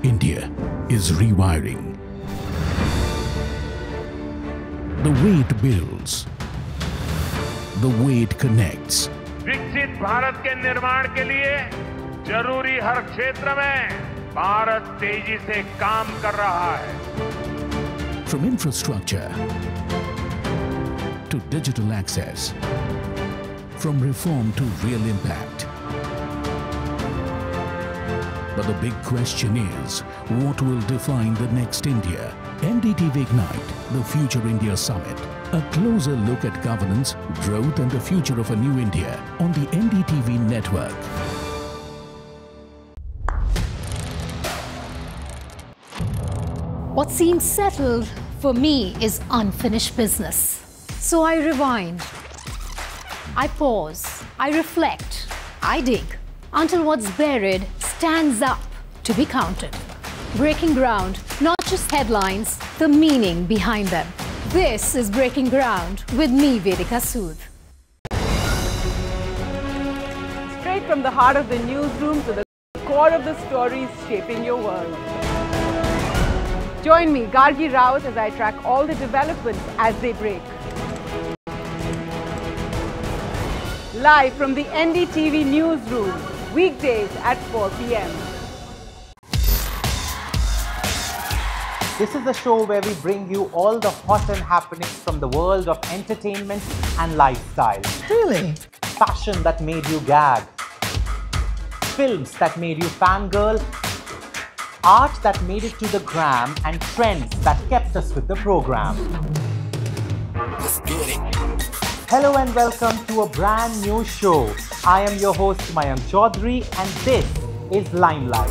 India is rewiring. The way it builds, the way it connects. विकसित भारत के निर्माण के लिए जरूरी हर क्षेत्र में भारत तेजी से काम कर रहा है. From infrastructure to digital access, from reform to real impact. But the big question is, what will define the next India? NDTV Ignite, the Future India Summit. A closer look at governance, growth and the future of a new India on the NDTV network. What seems settled for me is unfinished business. So I rewind, I pause, I reflect, I dig until what's buried stands up to be counted. Breaking ground, not just headlines, the meaning behind them. This is Breaking Ground with me, Vedika Sood. Straight from the heart of the newsroom to the core of the stories shaping your world. Join me, Gargi Raut, as I track all the developments as they break. Live from the NDTV newsroom, weekdays at 4 p.m. This is the show where we bring you all the hot and happenings from the world of entertainment and lifestyle. Really? Fashion that made you gag. Films that made you fangirl. Art that made it to the gram, and trends that kept us with the program. Hello and welcome to a brand new show. I am your host Mayank Chaudhary and this is Limelight.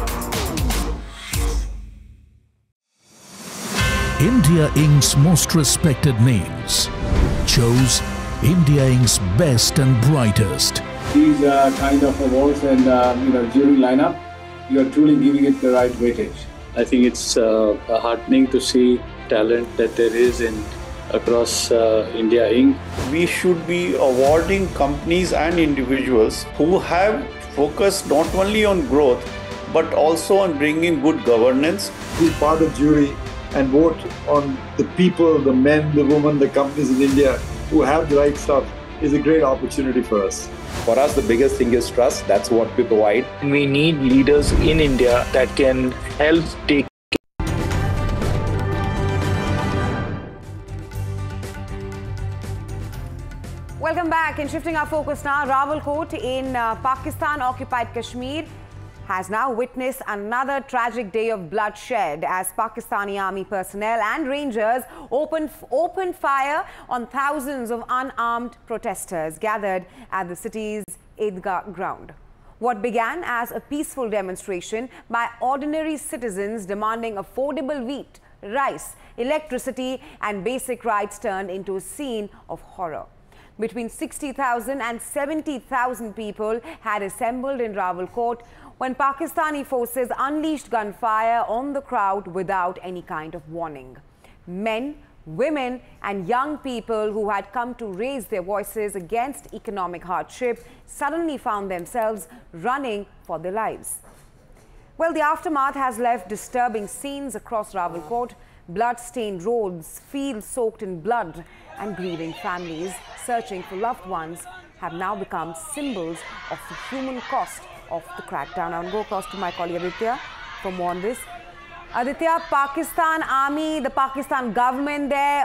India Inc.'s most respected names chose India Inc.'s best and brightest. These kind of awards and jury lineup, you are truly giving it the right weightage. I think it's heartening to see talent that there is across India Inc. We should be awarding companies and individuals who have focused not only on growth but also on bringing good governance. Be part of jury and vote on the people, the men, the women, the companies in India who have the right stuff is a great opportunity for us. For us, the biggest thing is trust. That's what we provide. We need leaders in India that can help take. Welcome back. In shifting our focus now, Rawalkot in Pakistan-occupied Kashmir has now witnessed another tragic day of bloodshed as Pakistani army personnel and rangers opened fire on thousands of unarmed protesters gathered at the city's Eidgah ground. What began as a peaceful demonstration by ordinary citizens demanding affordable wheat, rice, electricity and basic rights turned into a scene of horror. Between 60,000 and 70,000 people had assembled in Rawalkot when Pakistani forces unleashed gunfire on the crowd without any kind of warning. Men, women and young people who had come to raise their voices against economic hardship suddenly found themselves running for their lives. Well, the aftermath has left disturbing scenes across Rawalkot. Blood-stained roads, fields soaked in blood and grieving families searching for loved ones have now become symbols of the human cost of the crackdown. I'll go across to my colleague Aditya for more on this. Aditya, Pakistan army, the Pakistan government there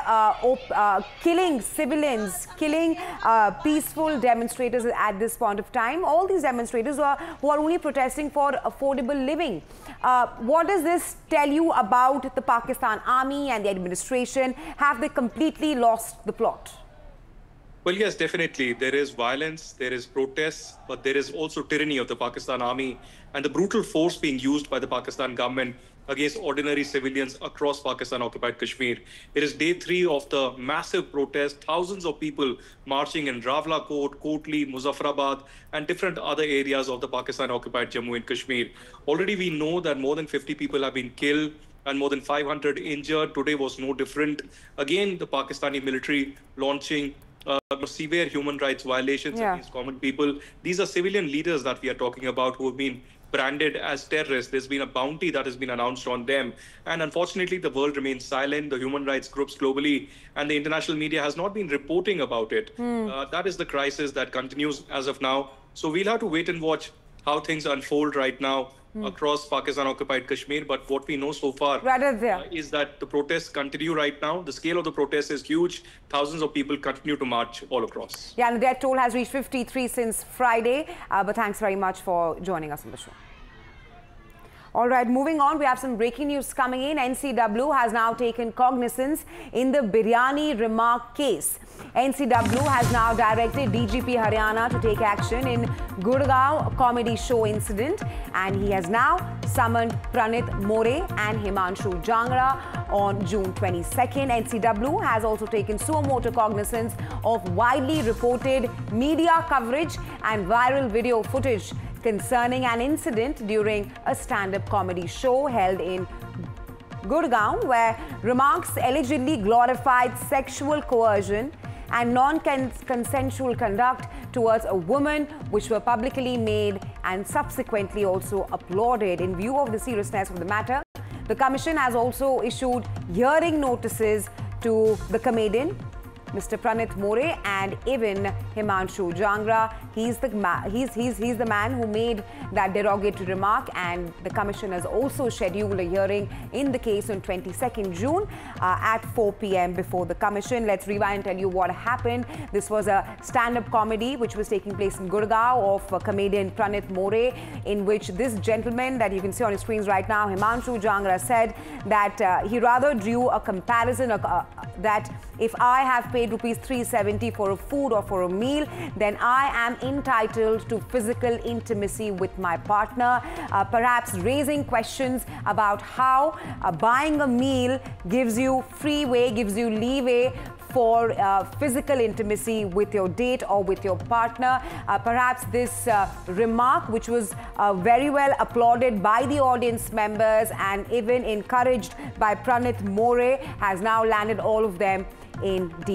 killing civilians, killing peaceful demonstrators at this point of time. All these demonstrators who are only protesting for affordable living. What does this tell you about the Pakistan army and the administration? Have they completely lost the plot? Well, yes, definitely. There is violence, there is protests, but there is also tyranny of the Pakistan army and the brutal force being used by the Pakistan government against ordinary civilians across Pakistan-occupied Kashmir. It is day 3 of the massive protest, thousands of people marching in Rawalkot, Kotli, Muzaffarabad, and different other areas of the Pakistan-occupied Jammu and Kashmir. Already we know that more than 50 people have been killed and more than 500 injured. Today was no different. Again, the Pakistani military launching severe human rights violations against common people. These are civilian leaders that we are talking about who have been branded as terrorists. There's been a bounty that has been announced on them. And unfortunately, the world remains silent. The human rights groups globally and the international media has not been reporting about it. That is the crisis that continues as of now. So we'll have to wait and watch how things unfold right now across Pakistan-occupied Kashmir. But what we know so far is that the protests continue right now. The scale of the protests is huge. Thousands of people continue to march all across. Yeah, and the death toll has reached 53 since Friday. But thanks very much for joining us on the show. All right, moving on, we have some breaking news coming in. NCW has now taken cognizance in the biryani remark case. NCW has now directed DGP Haryana to take action in Gurgaon comedy show incident, and he has now summoned Pranit More and Himanshu Jangra on June 22nd. NCW has also taken suo motu cognizance of widely reported media coverage and viral video footage concerning an incident during a stand-up comedy show held in Gurgaon, where remarks allegedly glorified sexual coercion and non-consensual conduct towards a woman, which were publicly made and subsequently also applauded. In view of the seriousness of the matter, the Commission has also issued hearing notices to the comedian, Mr. Pranit More, and even Himanshu Jangra. He's the man who made that derogatory remark, and the Commission has also scheduled a hearing in the case on 22nd June at 4 p.m. before the Commission. Let's rewind and tell you what happened. This was a stand-up comedy which was taking place in Gurgaon of comedian Pranit More, in which this gentleman that you can see on your screens right now, Himanshu Jangra, said that he rather drew a comparison that if I have paid rupees 370 for a food or for a meal, then I am entitled to physical intimacy with my partner, perhaps raising questions about how buying a meal gives you freeway, gives you leeway for physical intimacy with your date or with your partner. Perhaps this remark, which was very well applauded by the audience members and even encouraged by Pranit More, has now landed all of them in deep